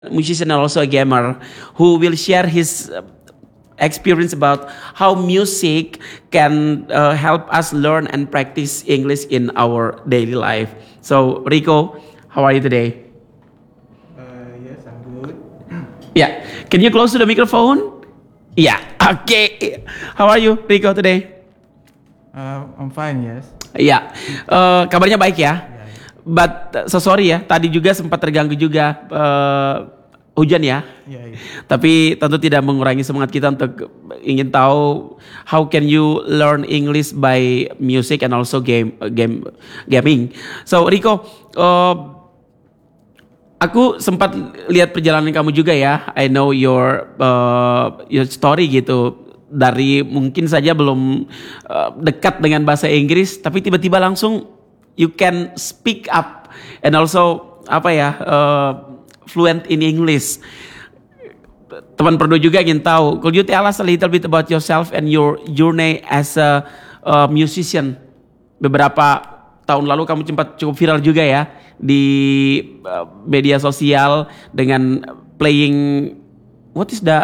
musician and also a gamer who will share his experience about how music can help us learn and practice English in our daily life. So, Rico, how are you today? Yes, I'm good. Yeah, can you close to the microphone? Yeah, okay. How are you, Rico, today? I'm fine, yes. Ya, kabarnya baik ya. But so sorry ya, tadi juga sempat terganggu juga hujan ya. Yeah. Tapi tentu tidak mengurangi semangat kita untuk ingin tahu how can you learn English by music and also gaming. So Rico, aku sempat lihat perjalanan kamu juga ya. I know your story gitu. Dari mungkin saja belum dekat dengan bahasa Inggris, tapi tiba-tiba langsung you can speak up and also fluent in English. Teman Perdo juga ingin tahu, could you tell us a little bit about yourself and your journey as a musician? Beberapa tahun lalu kamu sempat cukup viral juga ya di media sosial dengan playing, what is the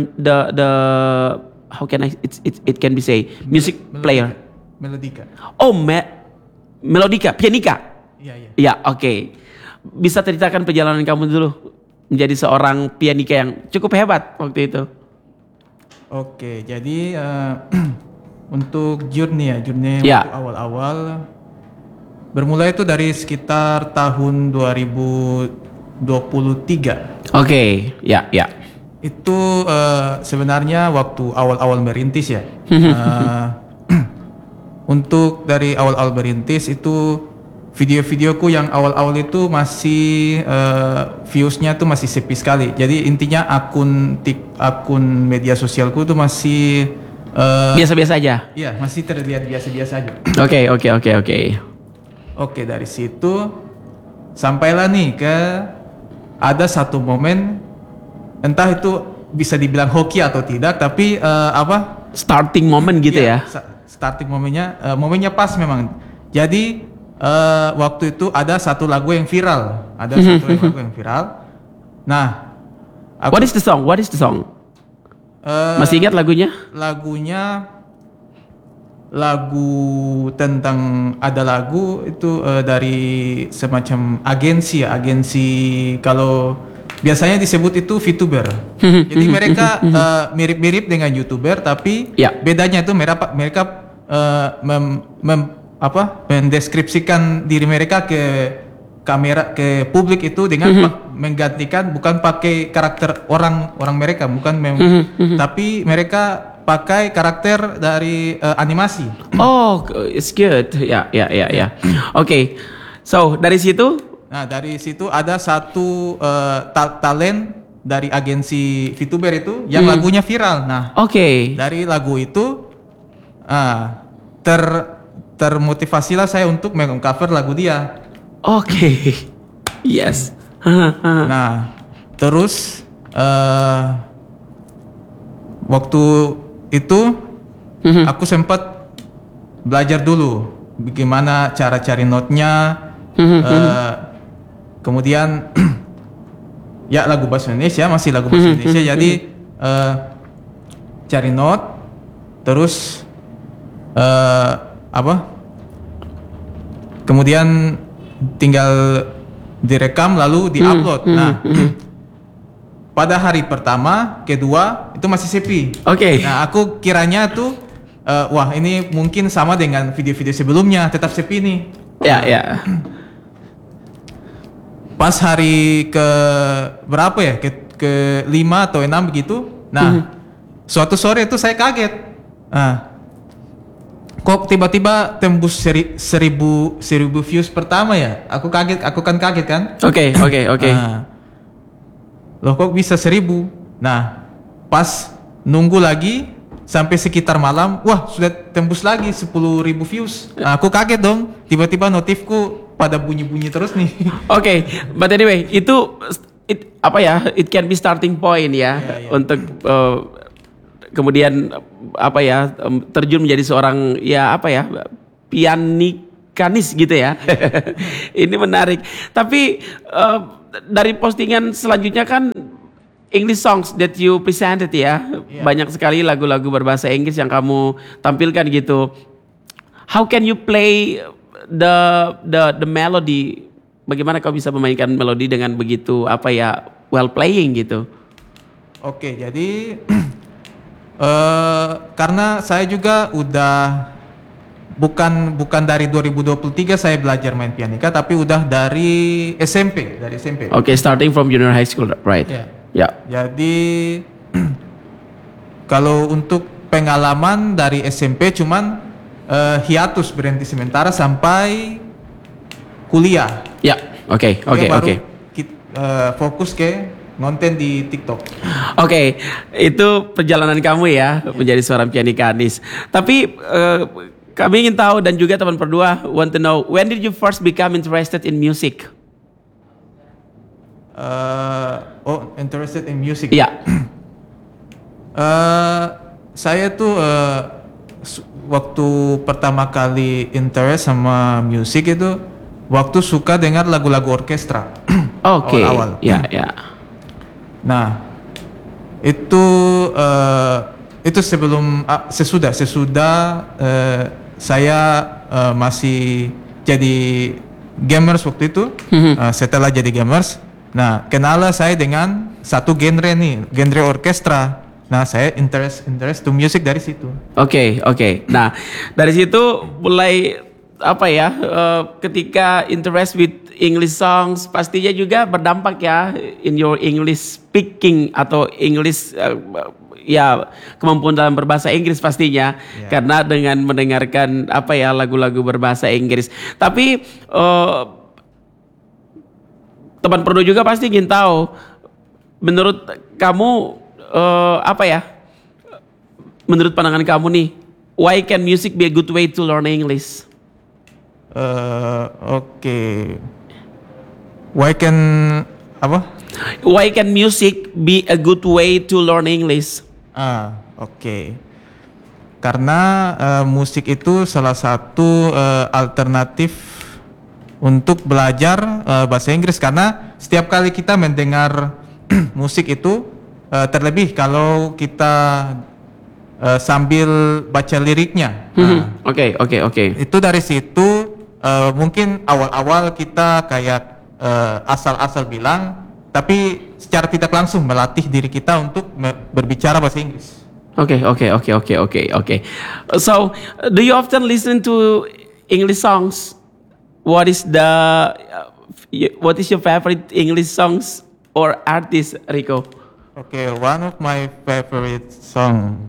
how can it can be say music player? Melodica. Oh, Melodica, pianika. Iya. Ya, oke. Bisa ceritakan perjalanan kamu dulu menjadi seorang pianika yang cukup hebat waktu itu. Oke, jadi untuk journey Ya. awal-awal bermula itu dari sekitar tahun 2023. Oke, ya. Itu sebenarnya waktu awal-awal merintis ya. Untuk dari awal-awal merintis itu video-videoku yang awal-awal itu masih viewsnya tuh masih sepi sekali. Jadi intinya akun media sosialku tuh masih Biasa-biasa aja. Iya, masih terlihat biasa-biasa aja. Oke. Oke, dari situ sampailah nih ke ada satu momen, entah itu bisa dibilang hoki atau tidak, tapi Starting moment gitu ya. Starting momennya pas memang. Jadi waktu itu ada satu lagu yang viral, Nah, What is the song? Masih ingat lagunya? Lagunya lagu tentang ada lagu itu dari semacam agensi kalau biasanya disebut itu VTuber. Jadi mereka mirip-mirip dengan YouTuber, tapi bedanya itu mereka mendeskripsikan diri mereka ke kamera, ke publik itu dengan menggantikan, bukan pakai karakter orang mereka, tapi mereka pakai karakter dari animasi. Oh, it's good. Ya. Oke. So, dari situ? Nah, dari situ ada satu talent dari agensi VTuber itu yang lagunya viral. Nah, dari lagu itu termotivasilah saya untuk meng-cover lagu dia. Oke. Yes. Nah, terus waktu itu aku sempat belajar dulu bagaimana cara cari notnya. Kemudian ya lagu bahasa Indonesia, masih lagu bahasa Indonesia. Jadi cari not, terus kemudian tinggal direkam lalu diupload. Nah, pada hari pertama, kedua itu masih sepi. Oke. Nah, aku kiranya tuh wah, ini mungkin sama dengan video-video sebelumnya, tetap sepi nih. Ya. Pas hari ke berapa ya? Ke 5 atau 6 begitu. Nah, suatu sore itu saya kaget. Kok tiba-tiba tembus 1000 views pertama ya? Aku kan kaget kan? Oke. Loh, kok bisa 1000? Nah, pas nunggu lagi sampai sekitar malam, wah, sudah tembus lagi 10.000 views. Nah, aku kaget dong. Tiba-tiba notifku pada bunyi-bunyi terus nih. Oke, but anyway, it can be starting point ya. Untuk kemudian terjun menjadi seorang pianikanis gitu ya. Ini menarik. Tapi dari postingan selanjutnya kan English songs that you presented ya. Banyak sekali lagu-lagu berbahasa Inggris yang kamu tampilkan gitu. How can you play the melody? Bagaimana kau bisa memainkan melodi dengan begitu well playing gitu? Oke, jadi karena saya juga udah bukan dari 2023 saya belajar main pianika, tapi udah dari SMP. Oke, starting from junior high school, right? Ya. Jadi kalau untuk pengalaman dari SMP cuman hiatus berhenti sementara sampai kuliah. Ya, oke. Fokus ke konten di TikTok. Oke, itu perjalanan kamu ya menjadi seorang pianikanis. Tapi kami ingin tahu dan juga teman berdua want to know, when did you first become interested in music? Interested in music. Iya. Saya tuh waktu pertama kali interest sama musik itu waktu suka dengar lagu-lagu orkestra. Oke. Awal-awal. Ya. Nah, itu sesudah saya masih jadi gamers waktu itu. Setelah jadi gamers, nah kenal saya dengan satu genre orkestra. Nah, saya interest to music dari situ. Oke. Nah, dari situ mulai ketika interest with English songs pastinya juga berdampak ya in your English speaking atau English kemampuan dalam berbahasa Inggris pastinya karena dengan mendengarkan lagu-lagu berbahasa Inggris. Tapi teman perlu juga pasti ingin tahu menurut kamu menurut pandangan kamu nih, why can music be a good way to learn English? Why can music be a good way to learn English? Karena musik itu salah satu alternatif untuk belajar bahasa Inggris, karena setiap kali kita mendengar musik itu terlebih kalau kita sambil baca liriknya. Oke. Itu dari situ mungkin awal-awal kita kayak asal-asal bilang, tapi secara tidak langsung melatih diri kita untuk berbicara bahasa Inggris. Oke. So, do you often listen to English songs? What is your favorite English songs or artist, Rico? One of my favorite song.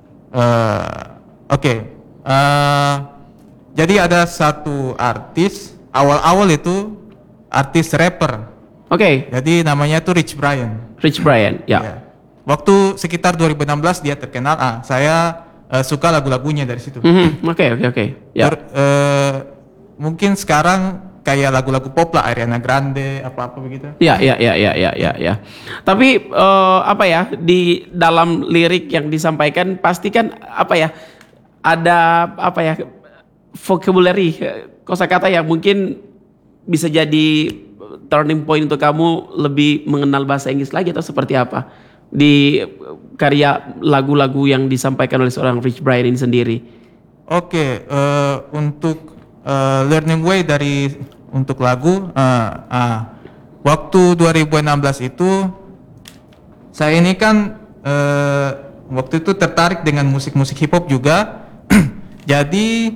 Jadi ada satu artis awal-awal itu artis rapper. Jadi namanya tuh Rich Brian. Ya. Waktu sekitar 2016 dia terkenal. Saya suka lagu-lagunya dari situ. Oke. Ya. Mungkin sekarang kayak lagu-lagu pop lah, Ariana Grande, apa-apa begitu. Ya. Tapi di dalam lirik yang disampaikan pasti kan ada vocabulary, kosakata yang mungkin bisa jadi turning point untuk kamu lebih mengenal bahasa Inggris lagi, atau seperti apa di karya lagu-lagu yang disampaikan oleh seorang Rich Brian ini sendiri? Untuk learning way untuk lagu, waktu 2016 itu saya ini kan waktu itu tertarik dengan musik-musik hip hop juga. Jadi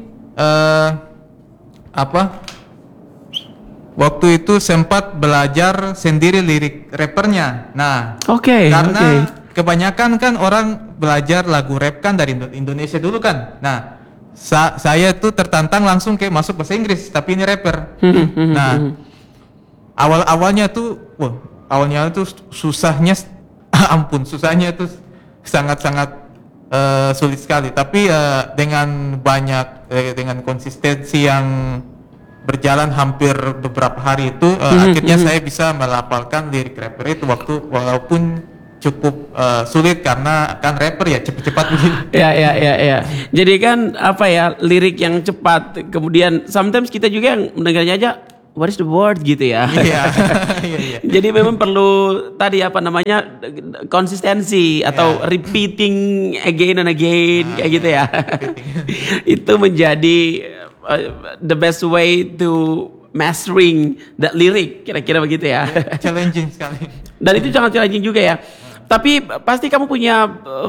waktu itu sempat belajar sendiri lirik rappernya. Nah, karena kebanyakan kan orang belajar lagu rap kan dari Indonesia dulu kan. Nah, saya tuh tertantang langsung kayak masuk bahasa Inggris, tapi ini rapper. Nah, awalnya tuh susahnya susahnya tuh sangat-sangat sulit sekali. Tapi dengan dengan konsistensi yang berjalan hampir beberapa hari itu, akhirnya saya bisa melafalkan lirik rapper itu walaupun cukup sulit karena kan rapper ya cepat-cepat begini. Ya. Jadi kan lirik yang cepat, kemudian sometimes kita juga yang mendengarnya aja what is the word gitu ya. Iya. Iya. Jadi memang perlu tadi apa namanya konsistensi atau repeating again and again kayak gitu ya. Itu menjadi the best way to mastering that lyric kira-kira begitu ya. Challenging sekali. Dan itu sangat challenging juga ya. Tapi pasti kamu punya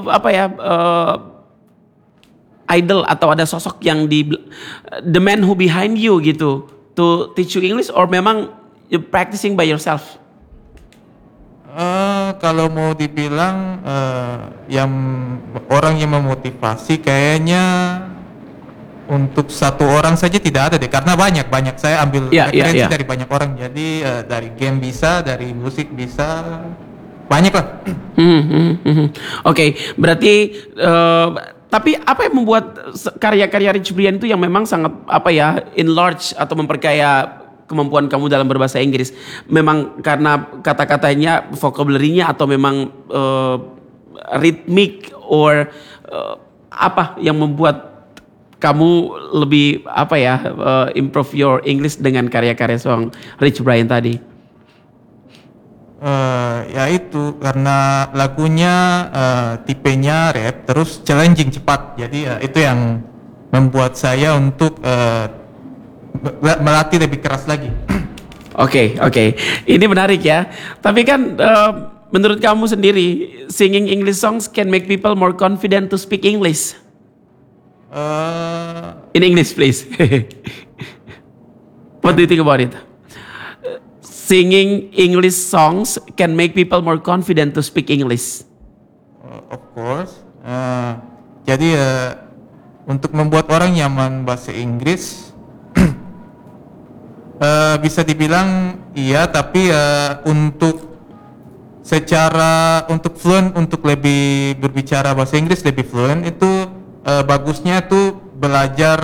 idol atau ada sosok yang the man who behind you gitu to teach you English, or memang you practicing by yourself? Kalau mau dibilang yang orang yang memotivasi kayaknya untuk satu orang saja tidak ada deh, karena banyak saya ambil referensi dari banyak orang. Jadi dari game bisa, dari musik bisa, banyak lah. Oke, berarti tapi apa yang membuat karya-karya Rich Brian itu yang memang sangat enlarge atau memperkaya kemampuan kamu dalam berbahasa Inggris? Memang karena kata-katanya, vocabulary-nya, atau memang ritmik, or apa yang membuat kamu lebih improve your English dengan karya-karya seorang Rich Brian tadi? Ya itu karena lagunya tipenya rap, terus challenging, cepat. Jadi itu yang membuat saya untuk melatih lebih keras lagi. Oke. Ini menarik ya. Tapi kan menurut kamu sendiri, singing English songs can make people more confident to speak English. In English, please. What do you think about it? Singing English songs can make people more confident to speak English. Of course. Jadi untuk membuat orang nyaman bahasa Inggris, bisa dibilang iya, tapi untuk fluent, untuk lebih berbicara bahasa Inggris lebih fluent, itu bagusnya itu belajar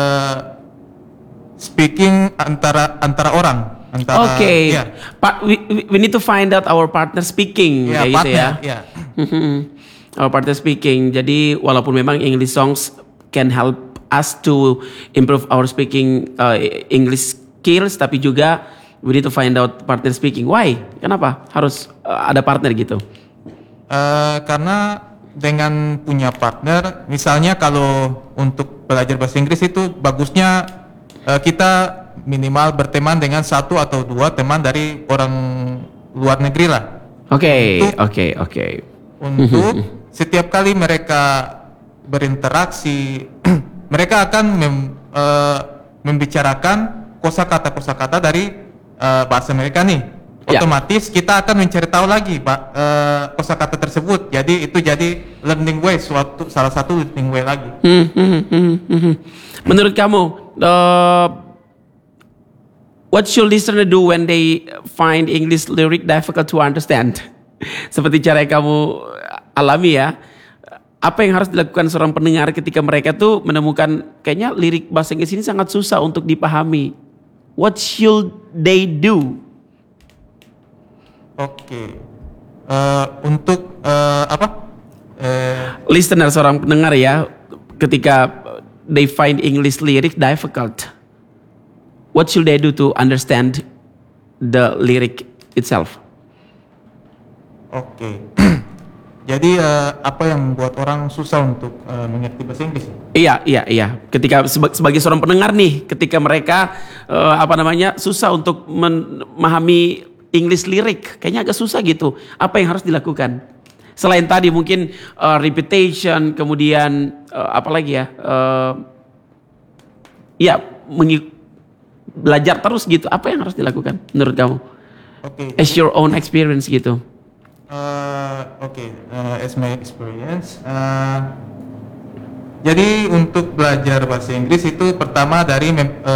speaking antara orang. Oke. We need to find out our partner speaking, kayak gitu ya. Our partner speaking. Jadi walaupun memang English songs can help us to improve our speaking English skills, tapi juga we need to find out partner speaking. Why? Kenapa harus ada partner gitu? Karena dengan punya partner, misalnya kalau untuk belajar bahasa Inggris itu bagusnya kita minimal berteman dengan satu atau dua teman dari orang luar negeri lah. Oke. Untuk setiap kali mereka berinteraksi, mereka akan membicarakan kosakata dari bahasa mereka nih. Otomatis kita akan mencari tahu lagi kosakata tersebut. Jadi itu jadi learning way, salah satu learning way lagi. Menurut kamu, what should listener do when they find English lyric difficult to understand? Seperti cara yang kamu alami ya. Apa yang harus dilakukan seorang pendengar ketika mereka tuh menemukan kayaknya lirik bahasa Inggris ini sangat susah untuk dipahami? What should they do? Untuk listener, seorang pendengar ya, ketika they find English lyric difficult, what should they do to understand the lyric itself? Jadi apa yang membuat orang susah untuk mengerti bahasa Inggris? Iya. Ketika sebagai seorang pendengar nih, ketika mereka susah untuk memahami English lyric, kayaknya agak susah gitu. Apa yang harus dilakukan? Selain tadi mungkin repetition, kemudian belajar terus gitu. Apa yang harus dilakukan menurut kamu? As your own experience gitu. As my experience. Jadi untuk belajar bahasa Inggris itu pertama dari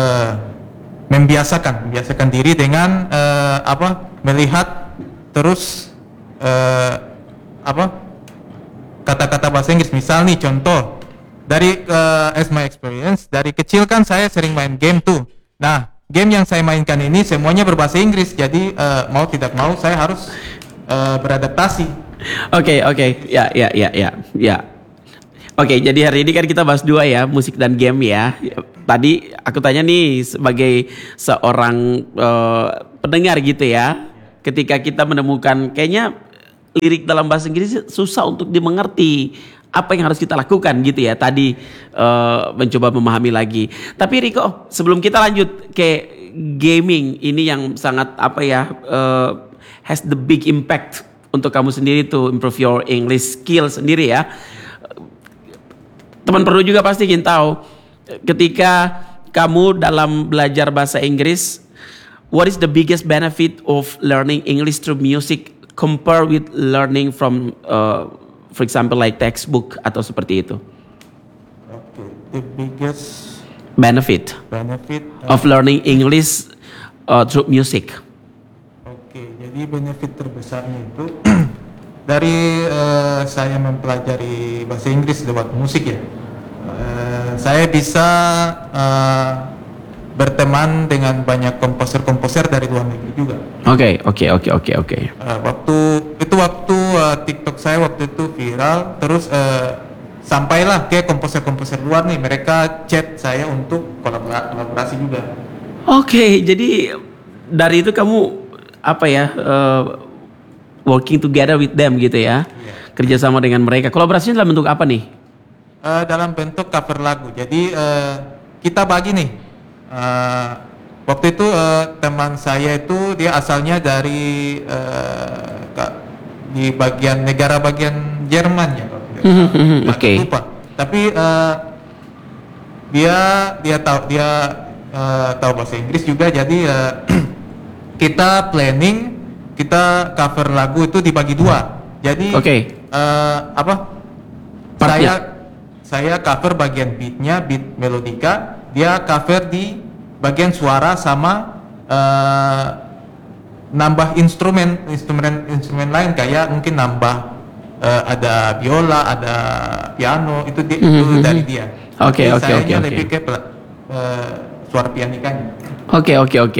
membiasakan diri dengan melihat terus kata-kata bahasa Inggris. Misal nih contoh dari as my experience, dari kecil kan saya sering main game tuh. Nah, game yang saya mainkan ini semuanya berbahasa Inggris. Jadi mau tidak mau saya harus beradaptasi. Oke. Ya. Oke, jadi hari ini kan kita bahas dua ya, musik dan game ya. Tadi aku tanya nih sebagai seorang pendengar gitu ya. Ketika kita menemukan kayaknya lirik dalam bahasa Inggris susah untuk dimengerti. Apa yang harus kita lakukan gitu ya. Tadi mencoba memahami lagi. Tapi Riko, sebelum kita lanjut ke gaming ini yang sangat apa ya, has the big impact untuk kamu sendiri to improve your English skill sendiri ya. Teman perlu juga pasti ingin tahu ketika kamu dalam belajar bahasa Inggris, what is the biggest benefit of learning English through music compare with learning from for example like textbook atau seperti itu? Okay, the biggest benefit benefit of learning English through music. Oke, jadi benefit terbesarnya itu dari saya mempelajari bahasa Inggris lewat musik ya. Saya bisa berteman dengan banyak komposer-komposer dari luar negeri juga. Oke. Waktu TikTok saya waktu itu viral, terus sampailah ke komposer-komposer luar nih, mereka chat saya untuk kolaborasi juga. Oke, jadi dari itu kamu apa ya, working together with them gitu ya, kerjasama dengan mereka. Kolaborasinya dalam bentuk apa nih? Dalam bentuk cover lagu. Jadi kita bagi nih. Waktu itu teman saya itu dia asalnya dari di bagian negara bagian Jerman ya. Oke. Lupa. Tapi dia tahu bahasa Inggris juga. Jadi kita planning, kita cover lagu itu dibagi dua. Jadi saya cover bagian beatnya, beat melodika, dia cover di bagian suara sama nambah instrumen lain, kayak mungkin nambah ada biola, ada piano, itu dari dia. Oke. Lebih ke suara pianikanya. Oke.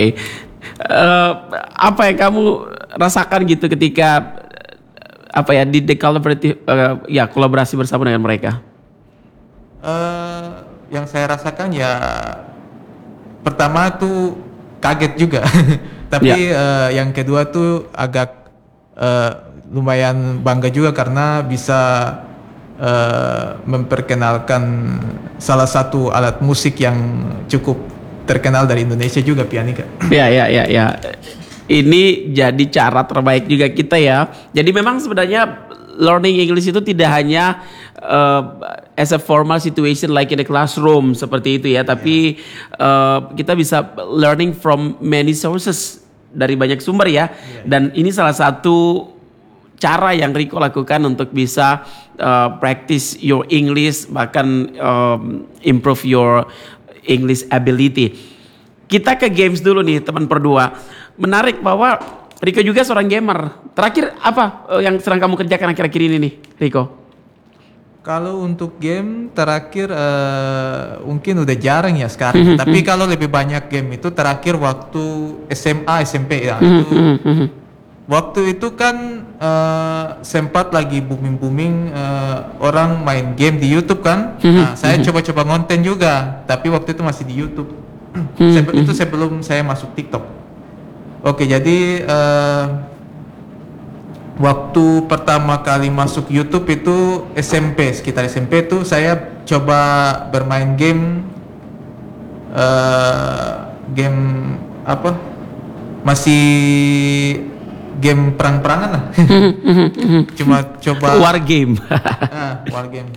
Apa yang kamu rasakan gitu ketika apa ya di kolaborasi bersama dengan mereka? Yang saya rasakan ya pertama tuh kaget juga, tapi yang kedua tuh agak lumayan bangga juga karena bisa memperkenalkan salah satu alat musik yang cukup terkenal dari Indonesia juga, pianika. Ya. Ini jadi cara terbaik juga kita ya. Jadi memang sebenarnya learning English itu tidak hanya as a formal situation like in a classroom seperti itu ya, tapi kita bisa learning from many sources, dari banyak sumber ya. Dan ini salah satu cara yang Riko lakukan untuk bisa practice your English, bahkan improve your English ability. Kita ke games dulu nih teman berdua. Menarik bahwa Riko juga seorang gamer. Terakhir apa yang sedang kamu kerjakan akhir-akhir ini nih, Riko? Kalau untuk game terakhir mungkin udah jarang ya sekarang. Tapi kalau lebih banyak game itu terakhir waktu SMA, SMP ya. Waktu itu kan sempat lagi booming orang main game di YouTube kan. Nah, saya coba-coba ngonten juga. Tapi waktu itu masih di YouTube. Itu sebelum saya masuk TikTok. Oke, jadi waktu pertama kali masuk YouTube itu SMP, sekitar SMP itu saya coba bermain game apa? Masih game perang-perangan lah. Cuma coba war game. War game.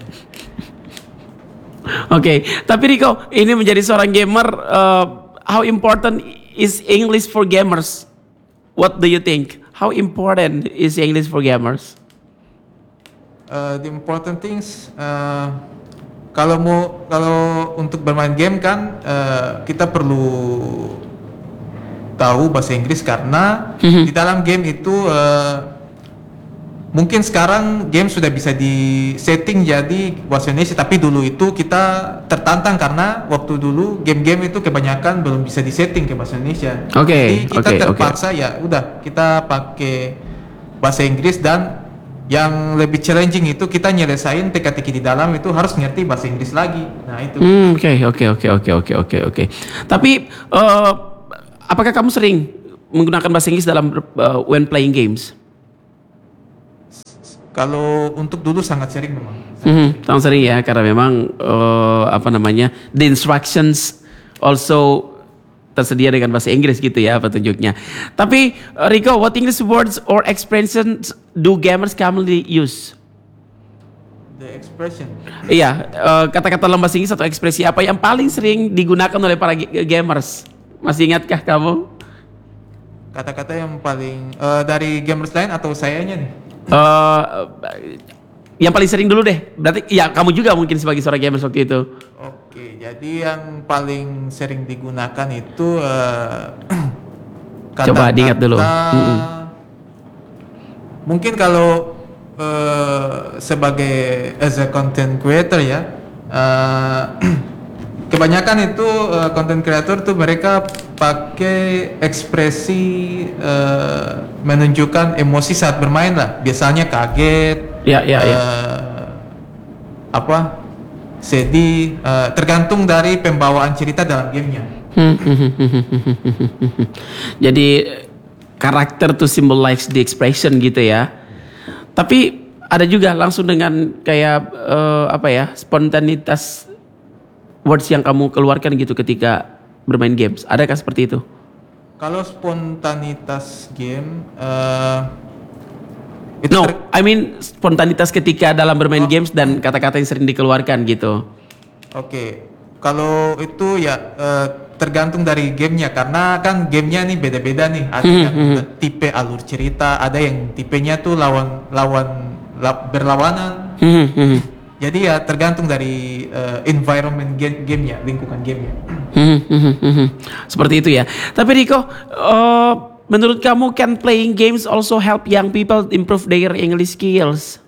Oke, tapi Riko, ini menjadi seorang gamer, how important is English for gamers? What do you think? How important is English for gamers? The important things, kalau untuk bermain game kan kita perlu tahu bahasa Inggris karena di dalam game itu mungkin sekarang game sudah bisa di setting jadi bahasa Indonesia, tapi dulu itu kita tertantang karena waktu dulu game-game itu kebanyakan belum bisa di setting ke bahasa Indonesia. Jadi kita terpaksa ya udah kita pakai bahasa Inggris dan yang lebih challenging itu kita nyelesain teka-teki di dalam itu harus ngerti bahasa Inggris lagi. Nah itu. Oke. Tapi apakah kamu sering menggunakan bahasa Inggris dalam when playing games? Kalau untuk dulu sangat sering memang. Sangat sering ya, karena memang the instructions also tersedia dengan bahasa Inggris gitu ya petunjuknya. Tapi Rico, what English words or expressions do gamers commonly use? The expression. Iya, kata-kata dalam bahasa Inggris atau ekspresi apa yang paling sering digunakan oleh para gamers? Masih ingatkah kamu? Kata-kata yang paling dari gamers lain atau sayanya nih? Yang paling sering dulu deh. Berarti ya kamu juga mungkin sebagai seorang gamers waktu itu. Oke, jadi yang paling sering digunakan itu Coba diingat dulu. Mungkin kalau sebagai as a content creator ya, kebanyakan itu content creator tuh mereka pakai ekspresi menunjukkan emosi saat bermain lah. Biasanya kaget, sedih, tergantung dari pembawaan cerita dalam gamenya. Jadi karakter to symbolize the expression gitu ya. Tapi ada juga langsung dengan kayak spontanitas words yang kamu keluarkan gitu ketika bermain games. Adakah seperti itu? Kalau spontanitas game, spontanitas ketika dalam bermain games dan kata-kata yang sering dikeluarkan gitu. Oke, kalau itu ya tergantung dari gamenya, karena kan gamenya nih beda-beda nih. Ada yang tipe alur cerita, ada yang tipenya tuh berlawanan. Jadi ya tergantung dari environment gamenya, lingkungan gamenya. Seperti itu ya. Tapi Rico, menurut kamu can playing games also help young people improve their English skills?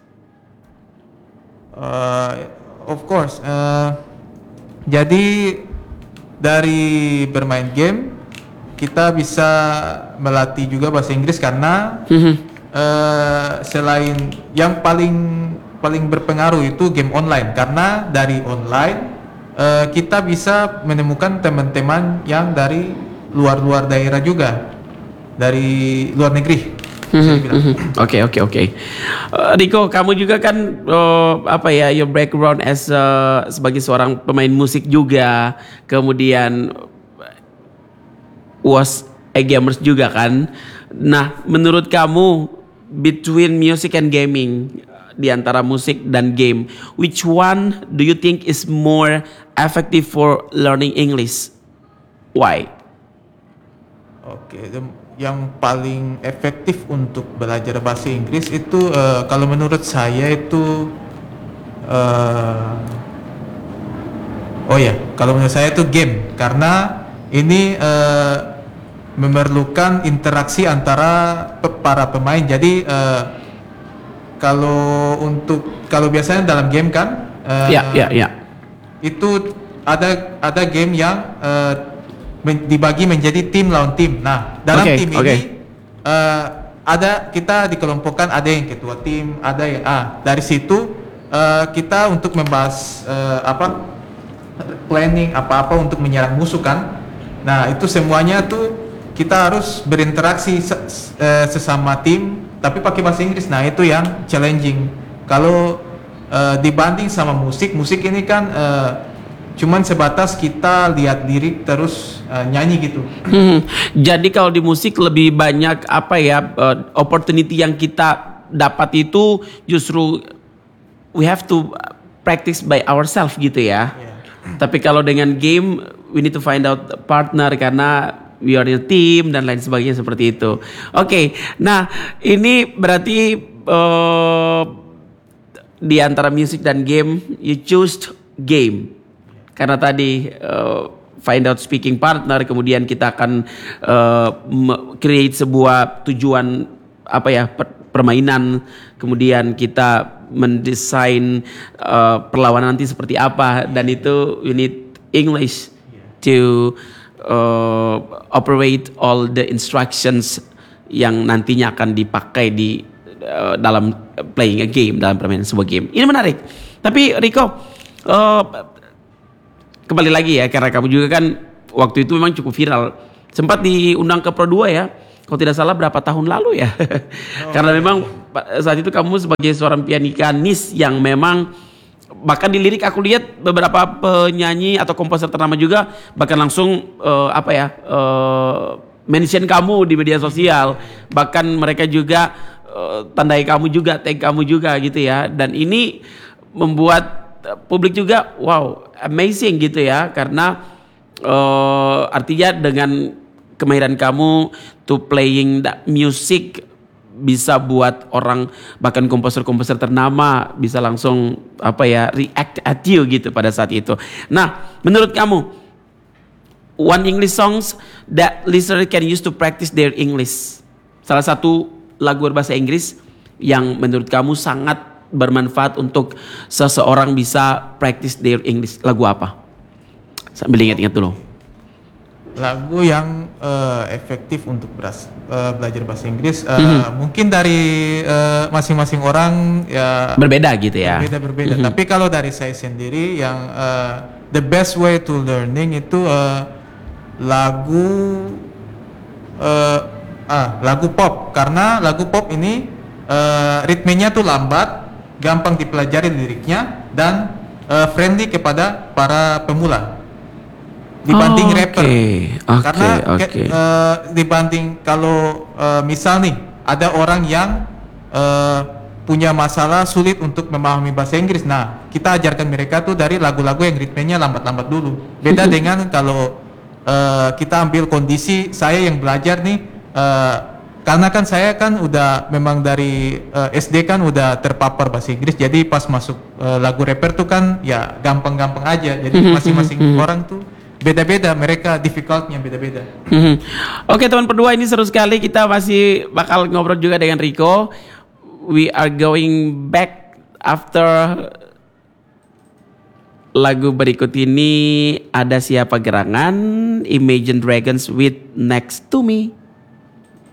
Of course. Jadi dari bermain game kita bisa melatih juga bahasa Inggris, karena selain yang paling berpengaruh itu game online, karena dari online kita bisa menemukan teman-teman yang dari luar daerah juga, dari luar negeri. Oke. Rico, kamu juga kan your background as sebagai seorang pemain musik juga, kemudian was a gamers juga kan. Nah, menurut kamu between music and gaming, di antara musik dan game, which one do you think is more effective for learning English? Why? Oke, yang paling efektif untuk belajar bahasa Inggris itu kalau menurut saya itu kalau menurut saya itu game, karena ini memerlukan interaksi antara para pemain. Jadi kalau biasanya dalam game kan itu ada game yang dibagi menjadi tim lawan tim. Nah, dalam tim ini kita dikelompokkan, ada yang ketua tim, ada yang dari situ kita untuk membahas planning apa untuk menyerang musuh kan. Nah, itu semuanya tuh kita harus berinteraksi sesama tim tapi pakai bahasa Inggris. Nah, itu yang challenging. Kalau dibanding sama musik ini kan cuman sebatas kita lihat lirik terus nyanyi gitu. Jadi kalau di musik lebih banyak opportunity yang kita dapat itu justru we have to practice by ourselves gitu ya. Tapi kalau dengan game we need to find out partner, karena we are in a team dan lain sebagainya seperti itu. Oke, nah ini berarti di antara musik dan game you choose game. Karena tadi find out speaking partner, kemudian kita akan create sebuah tujuan permainan, kemudian kita mendesain perlawanan nanti seperti apa, dan itu we need English to operate all the instructions yang nantinya akan dipakai di dalam playing a game, dalam permainan sebuah game. Ini menarik. Tapi Rico, kembali lagi ya, karena kamu juga kan waktu itu memang cukup viral. Sempat diundang ke Pro 2 ya, kalau tidak salah berapa tahun lalu ya. Karena memang saat itu kamu sebagai seorang pianikanis yang memang bahkan di lirik aku lihat beberapa penyanyi atau komposer ternama juga bahkan langsung mention kamu di media sosial. Bahkan mereka juga tandai kamu juga, tag kamu juga gitu ya. Dan ini membuat publik juga wow, amazing gitu ya, karena artinya dengan kemahiran kamu to playing the music bisa buat orang bahkan komposer-komposer ternama bisa langsung react at you gitu pada saat itu. Nah, menurut kamu one English songs that listener can use to practice their English, salah satu lagu berbahasa Inggris yang menurut kamu sangat bermanfaat untuk seseorang bisa practice their English, lagu apa? Sambil ingat-ingat dulu. Lagu yang efektif untuk belajar bahasa Inggris mungkin dari masing-masing orang ya berbeda gitu ya. Berbeda. Tapi kalau dari saya sendiri yang the best way to learning itu lagu pop, karena lagu pop ini ritmenya tuh lambat, gampang dipelajari liriknya, dan friendly kepada para pemula dibanding rapper. Karena dibanding kalau misal nih ada orang yang punya masalah sulit untuk memahami bahasa Inggris, nah kita ajarkan mereka tuh dari lagu-lagu yang ritmenya lambat-lambat dulu. Beda dengan kalau kita ambil kondisi saya yang belajar nih, karena kan saya kan udah memang dari SD kan udah terpapar bahasa Inggris, jadi pas masuk lagu rapper tuh kan ya gampang-gampang aja. Jadi masing-masing orang tuh beda-beda, mereka difficultnya beda-beda. Oke teman Pro 2, ini seru sekali, kita masih bakal ngobrol juga dengan Rico. We are going back after lagu berikut ini. Ada Siapa Gerangan, Imagine Dragons with Next to Me.